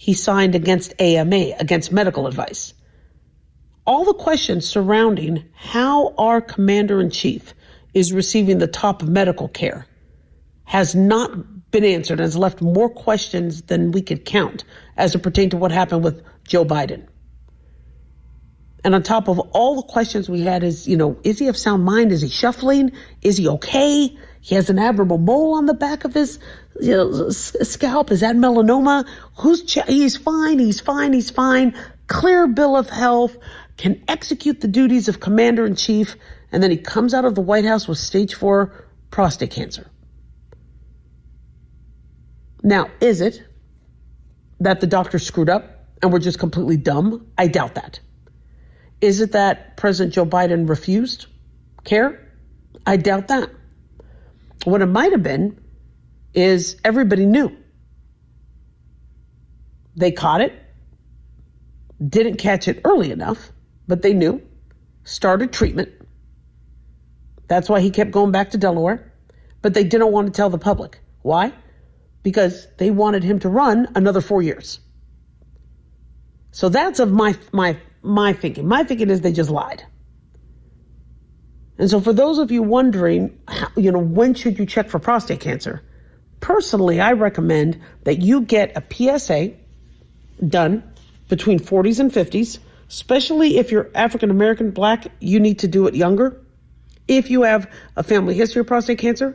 he signed against AMA, against medical advice. All the questions surrounding how our commander-in-chief is receiving the top medical care has not been answered, has left more questions than we could count as it pertained to what happened with Joe Biden. And on top of all the questions we had is, is he of sound mind? Is he shuffling? Is he okay? He has an abnormal mole on the back of his scalp. Is that melanoma? He's fine. Clear bill of health, can execute the duties of commander-in-chief. And then he comes out of the White House with stage 4 prostate cancer. Now, is it that the doctor screwed up and we're just completely dumb? I doubt that. Is it that President Joe Biden refused care? I doubt that. What it might have been is everybody knew. They caught it, didn't catch it early enough, but they knew, started treatment. That's why he kept going back to Delaware, but they didn't want to tell the public. Why? Because they wanted him to run another 4 years. So that's of my thinking. My thinking is they just lied. And so for those of you wondering, when should you check for prostate cancer? Personally, I recommend that you get a PSA done between 40s and 50s, especially if you're African American, Black, you need to do it younger. If you have a family history of prostate cancer,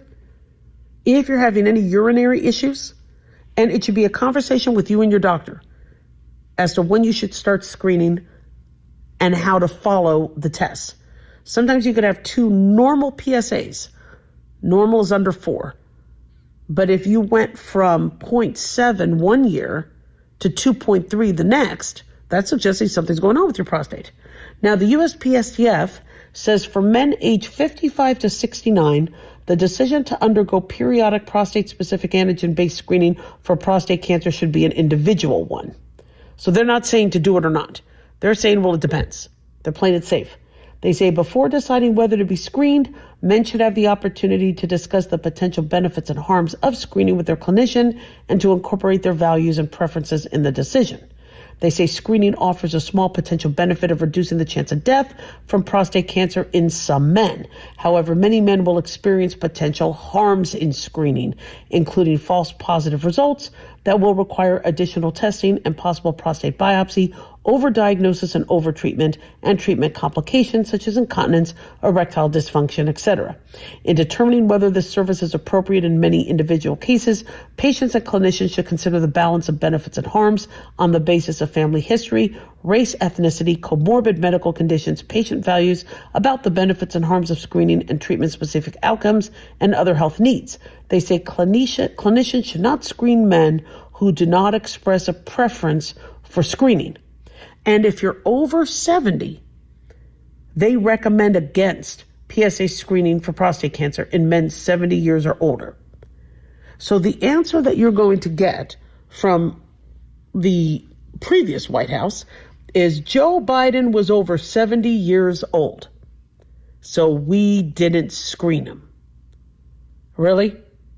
if you're having any urinary issues, and it should be a conversation with you and your doctor as to when you should start screening and how to follow the tests. Sometimes you could have 2 normal PSAs. Normal is under 4. But if you went from 0.7 one year to 2.3 the next, that's suggesting something's going on with your prostate. Now, the USPSTF says for men age 55 to 69, the decision to undergo periodic prostate-specific antigen-based screening for prostate cancer should be an individual one. So they're not saying to do it or not. They're saying, well, it depends. They're playing it safe. They say before deciding whether to be screened, men should have the opportunity to discuss the potential benefits and harms of screening with their clinician and to incorporate their values and preferences in the decision. They say screening offers a small potential benefit of reducing the chance of death from prostate cancer in some men. However, many men will experience potential harms in screening, including false positive results that will require additional testing and possible prostate biopsy, overdiagnosis and overtreatment, and treatment complications such as incontinence, erectile dysfunction, etc. In determining whether this service is appropriate in many individual cases, patients and clinicians should consider the balance of benefits and harms on the basis of family history, race, ethnicity, comorbid medical conditions, patient values about the benefits and harms of screening and treatment-specific outcomes, and other health needs. They say clinicians should not screen men who do not express a preference for screening. And if you're over 70, they recommend against PSA screening for prostate cancer in men 70 years or older. So the answer that you're going to get from the previous White House is Joe Biden was over 70 years old, so we didn't screen him. Really?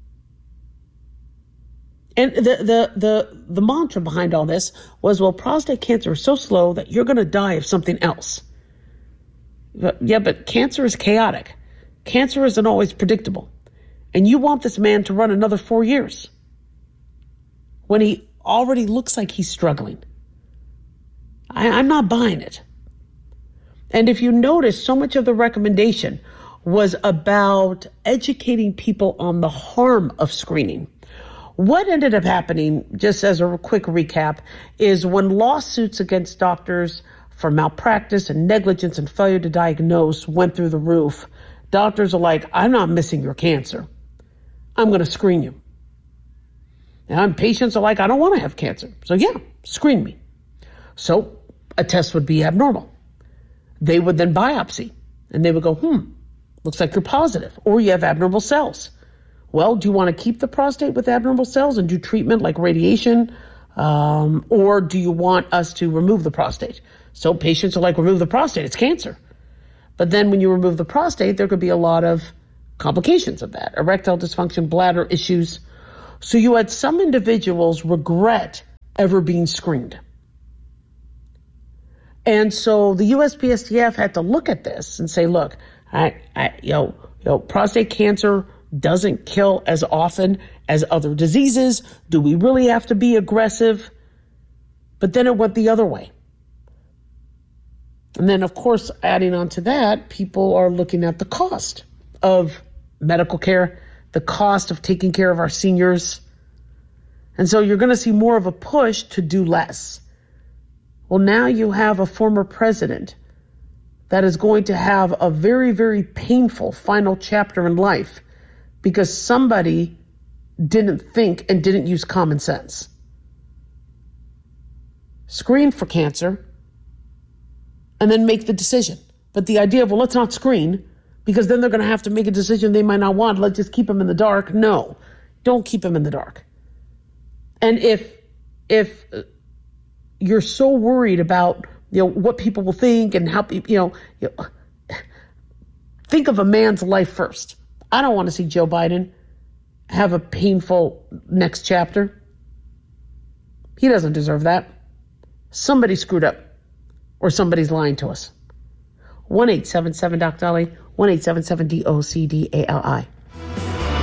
And the mantra behind all this was, well, prostate cancer is so slow that you're going to die of something else. But cancer is chaotic. Cancer isn't always predictable. And you want this man to run another 4 years when he already looks like he's struggling. I'm not buying it. And if you notice, so much of the recommendation was about educating people on the harm of screening. What ended up happening, just as a quick recap, is when lawsuits against doctors for malpractice and negligence and failure to diagnose went through the roof, doctors are like, I'm not missing your cancer. I'm going to screen you. And patients are like, I don't want to have cancer. So yeah, screen me. So a test would be abnormal. They would then biopsy and they would go, looks like you're positive or you have abnormal cells. Well, do you want to keep the prostate with abnormal cells and do treatment like radiation? Or do you want us to remove the prostate? So patients are like, remove the prostate, it's cancer. But then when you remove the prostate, there could be a lot of complications of that, erectile dysfunction, bladder issues. So you had some individuals regret ever being screened. And so the USPSTF had to look at this and say, look, prostate cancer doesn't kill as often as other diseases. Do we really have to be aggressive? But then it went the other way. And then, of course, adding on to that, people are looking at the cost of medical care, the cost of taking care of our seniors. And so you're going to see more of a push to do less. Well, now you have a former president that is going to have a very, very painful final chapter in life because somebody didn't think and didn't use common sense. Screen for cancer and then make the decision. But the idea of, well, let's not screen because then they're going to have to make a decision they might not want. Let's just keep them in the dark. No, don't keep them in the dark. And if you're so worried about, what people will think and how, think of a man's life first. I don't want to see Joe Biden have a painful next chapter. He doesn't deserve that. Somebody screwed up or somebody's lying to us. 1-877-DOC-DALI, 1-877-DOCDALI.